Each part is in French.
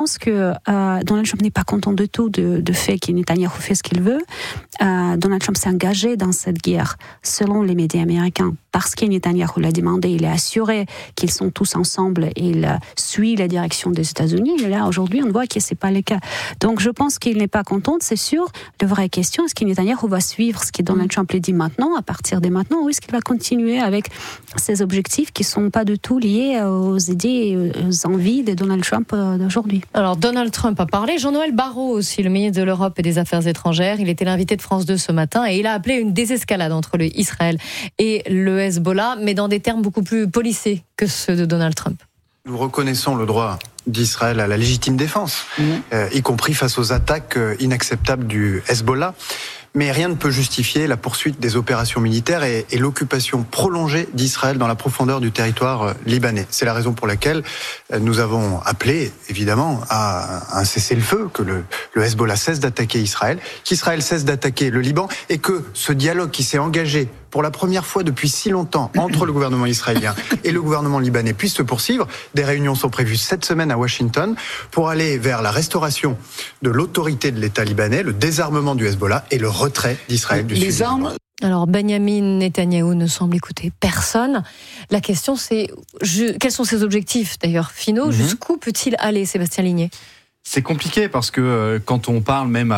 pense que Donald Trump n'est pas content du tout de fait que Netanyahou fait ce qu'il veut. Donald Trump s'est engagé dans cette guerre, selon les médias américains, parce que Netanyahou l'a demandé. Il est assuré qu'ils sont tous ensemble et il suit la direction des États-Unis. Et là, aujourd'hui, on voit que c'est pas le cas. Donc, je pense qu'il n'est pas content, c'est sûr. La vraie question, est-ce que Netanyahou va suivre ce que Donald Trump lui dit maintenant, à partir de maintenant, ou est-ce qu'il va continuer avec ses objectifs qui sont pas du tout liés aux idées et aux envies de Donald Trump d'aujourd'hui? Alors, Donald Trump a parlé. Jean-Noël Barrot aussi, le ministre de l'Europe et des Affaires étrangères. Il était l'invité de France 2 ce matin et il a appelé une désescalade entre le Israël et le Hezbollah, mais dans des termes beaucoup plus policés que ceux de Donald Trump. Nous reconnaissons le droit d'Israël à la légitime défense, y compris face aux attaques inacceptables du Hezbollah. Mais rien ne peut justifier la poursuite des opérations militaires et l'occupation prolongée d'Israël dans la profondeur du territoire libanais. C'est la raison pour laquelle nous avons appelé, évidemment, à un cessez-le-feu, que le Hezbollah cesse d'attaquer Israël, qu'Israël cesse d'attaquer le Liban, et que ce dialogue qui s'est engagé pour la première fois depuis si longtemps entre le gouvernement israélien et le gouvernement libanais puisse se poursuivre. Des réunions sont prévues cette semaine à Washington pour aller vers la restauration de l'autorité de l'État libanais, le désarmement du Hezbollah et le retrait d'Israël du sud. Alors, Benyamin Netanyahou ne semble écouter personne. La question, c'est quels sont ses objectifs, d'ailleurs, finaux? Jusqu'où peut-il aller, Sébastien Ligné? C'est compliqué parce que quand on parle même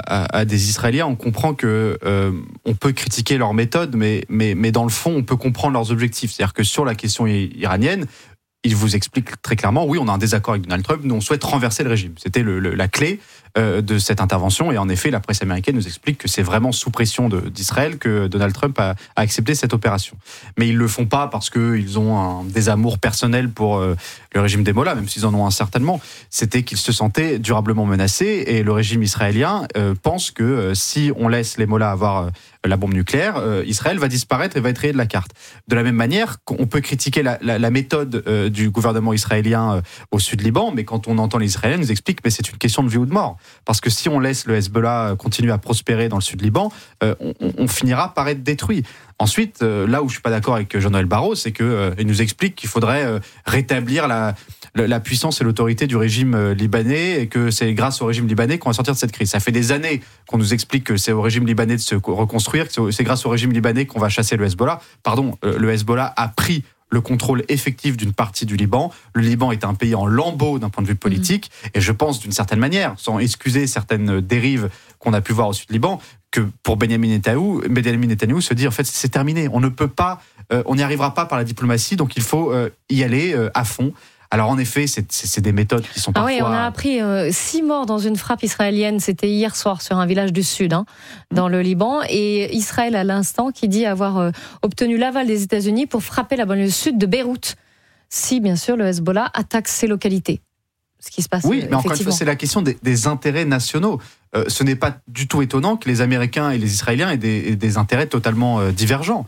à des Israéliens, on comprend que on peut critiquer leur méthode, mais dans le fond, on peut comprendre leurs objectifs. C'est-à-dire que sur la question iranienne, ils vous expliquent très clairement, oui, on a un désaccord avec Donald Trump, nous on souhaite renverser le régime. C'était la clé de cette intervention, et en effet, la presse américaine nous explique que c'est vraiment sous pression d'Israël que Donald Trump a accepté cette opération. Mais ils le font pas parce qu'ils ont un désamour personnel pour le régime des Mollahs, même s'ils en ont un certainement. C'était qu'ils se sentaient durablement menacés, et le régime israélien pense que si on laisse les Mollahs avoir la bombe nucléaire, Israël va disparaître et va être rayé de la carte. De la même manière, on peut critiquer la méthode du gouvernement israélien au sud Liban, mais quand on entend les Israéliens, ils nous expliquent que c'est une question de vie ou de mort. Parce que si on laisse le Hezbollah continuer à prospérer dans le sud Liban, on finira par être détruit. Ensuite, là où je suis pas d'accord avec Jean-Noël Barrot, c'est qu'il nous explique qu'il faudrait rétablir la puissance et l'autorité du régime libanais, et que c'est grâce au régime libanais qu'on va sortir de cette crise. Ça fait des années qu'on nous explique que c'est au régime libanais de se reconstruire, que c'est grâce au régime libanais qu'on va chasser le Hezbollah. Pardon, le Hezbollah a pris le contrôle effectif d'une partie du Liban. Le Liban est un pays en lambeaux d'un point de vue politique, et je pense d'une certaine manière, sans excuser certaines dérives qu'on a pu voir au sud Liban, que pour Benyamin Netanyahou se dit en fait c'est terminé, on ne peut pas, on n'y arrivera pas par la diplomatie, donc il faut y aller à fond. Alors en effet, c'est des méthodes qui sont parfois... Ah oui, on a appris 6 morts dans une frappe israélienne, c'était hier soir sur un village du sud, dans le Liban, et Israël à l'instant qui dit avoir obtenu l'aval des États-Unis pour frapper la banlieue sud de Beyrouth, si bien sûr le Hezbollah attaque ces localités. Ce qui se passe. Oui, mais encore une fois, c'est la question des intérêts nationaux. Ce n'est pas du tout étonnant que les Américains et les Israéliens aient des intérêts totalement divergents.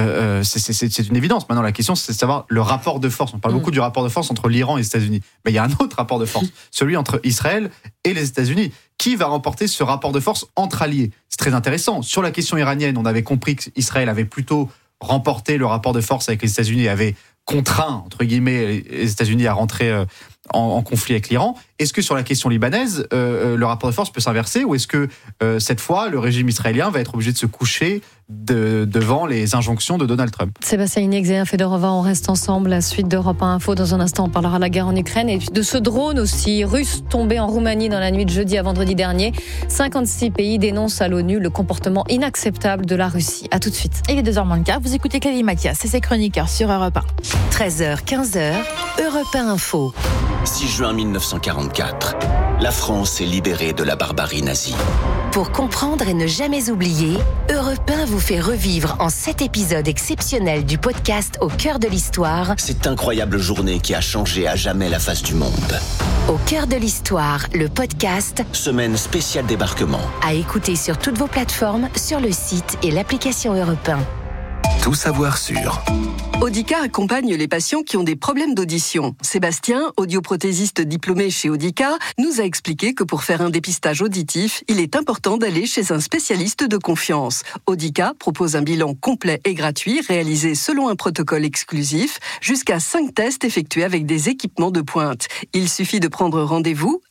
C'est une évidence. Maintenant, la question, c'est de savoir le rapport de force. On parle beaucoup du rapport de force entre l'Iran et les États-Unis. Mais il y a un autre rapport de force, celui entre Israël et les États-Unis. Qui va remporter ce rapport de force entre alliés? C'est très intéressant. Sur la question iranienne, on avait compris qu'Israël avait plutôt remporté le rapport de force avec les États-Unis et avait contraint, entre guillemets, les États-Unis à rentrer en conflit avec l'Iran. Est-ce que sur la question libanaise, le rapport de force peut s'inverser, ou est-ce que cette fois, le régime israélien va être obligé de se coucher devant les injonctions de Donald Trump? Sébastien Ligné, Xenia Fedorova, on reste ensemble. La suite d'Europe 1 Info. Dans un instant, on parlera de la guerre en Ukraine et de ce drone aussi russe tombé en Roumanie dans la nuit de jeudi à vendredi dernier. 56 pays dénoncent à l'ONU le comportement inacceptable de la Russie. À tout de suite. Il est 2h moins. Vous écoutez Clélie Mathias et ses chroniqueurs sur Europe 1. 13h, 15h, Europe 1 Info. 6 juin 1944, la France est libérée de la barbarie nazie. Pour comprendre et ne jamais oublier, Europe 1 vous fait revivre en 7 épisodes exceptionnels du podcast Au cœur de l'histoire. Cette incroyable journée qui a changé à jamais la face du monde. Au cœur de l'histoire, le podcast. Semaine spéciale débarquement. À écouter sur toutes vos plateformes, sur le site et l'application Europe 1. Tout savoir sur... Audica accompagne les patients qui ont des problèmes d'audition. Sébastien, audioprothésiste diplômé chez Audica, nous a expliqué que pour faire un dépistage auditif, il est important d'aller chez un spécialiste de confiance. Audica propose un bilan complet et gratuit réalisé selon un protocole exclusif, jusqu'à 5 tests effectués avec des équipements de pointe. Il suffit de prendre rendez-vous